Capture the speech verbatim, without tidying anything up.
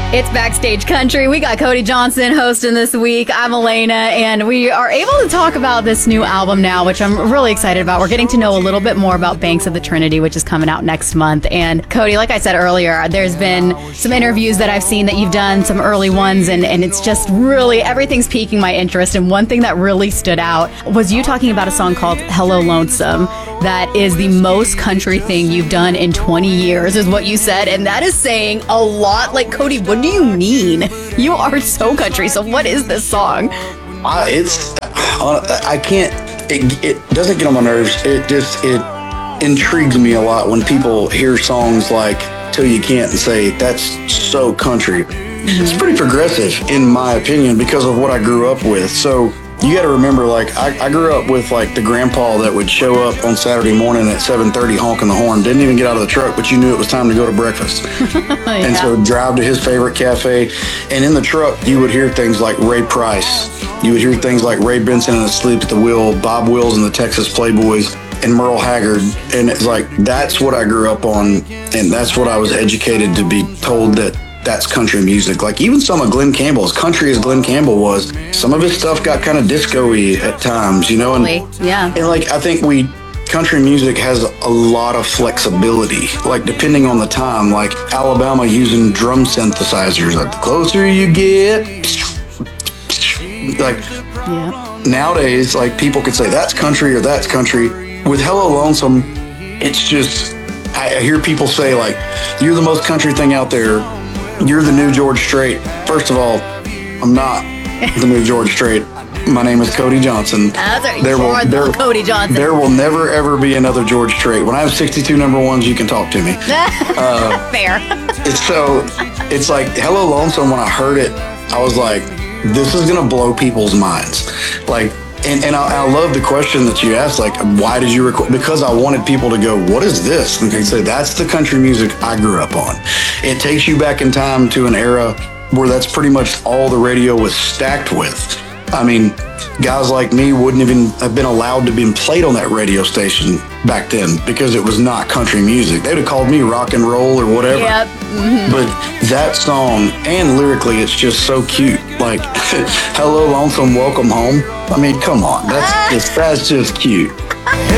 It's Backstage Country. We got Cody Johnson hosting this week. I'm Elena, and we are able to talk about this new album now, which I'm really excited about. We're getting to know a little bit more about Banks of the Trinity, which is coming out next month. And Cody, like I said earlier, there's been some interviews that I've seen that you've done, some early ones, and, and it's just really, everything's piquing my interest. And one thing that really stood out was you talking about a song called Hello Lonesome. That is the most country thing you've done in twenty years, is what you said. And that is saying a lot. Like, Cody, what do you mean? You are so country. So what is this song? Uh, it's, uh, I can't, it, it doesn't get on my nerves. It just, it intrigues me a lot when people hear songs like Till You Can't and say, that's so country. Mm-hmm. It's pretty progressive, in my opinion, because of what I grew up with. So you got to remember, like, I, I grew up with, like, the grandpa that would show up on Saturday morning at seven thirty honking the horn, didn't even get out of the truck, but you knew it was time to go to breakfast. Yeah. And so drive to his favorite cafe. And in the truck, you would hear things like Ray Price. You would hear things like Ray Benson and Asleep at the Wheel, Bob Wills and the Texas Playboys, and Merle Haggard. And it's like, that's what I grew up on, and that's what I was educated to be told that that's country music. Like, even some of Glenn Campbell, as country as Glenn Campbell was, some of his stuff got kind of disco-y at times, you know? And, yeah. And, like, I think we, country music has a lot of flexibility, like, depending on the time. Like, Alabama using drum synthesizers, like, the closer you get, like, yeah. Nowadays, like, people could say, that's country or that's country. With Hello Lonesome, it's just, I hear people say, like, you're the most country thing out there. You're the new George Strait. First of all, I'm not the new George Strait. My name is Cody Johnson. That's right. There will, there, Cody Johnson. There will never, ever be another George Strait. When I have sixty-two number ones, you can talk to me. Uh, Fair. It's so, it's like, Hello Lonesome, when I heard it, I was like, this is going to blow people's minds. Like, And, and I, I love the question that you asked, like, why did you record? Because I wanted people to go, what is this? And they say, that's the country music I grew up on. It takes you back in time to an era where that's pretty much all the radio was stacked with. I mean, guys like me wouldn't even have been allowed to be played on that radio station back then because it was not country music. They would have called me rock and roll or whatever. Yep. Mm-hmm. But that song, and lyrically, it's just so cute. Like, Hello Lonesome, Welcome Home. I mean, come on. That's just, that's just cute.